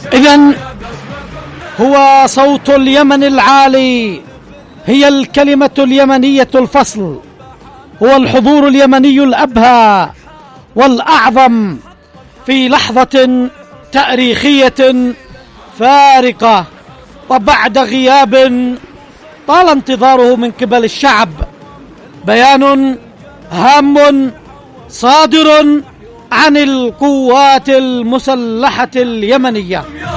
إذن هو صوت اليمن العالي، هي الكلمة اليمنية الفصل، هو الحضور اليمني الأبهى والأعظم في لحظة تاريخية فارقة، وبعد غياب طال انتظاره من قبل الشعب. بيان هام صادر عن القوات المسلحة اليمنية.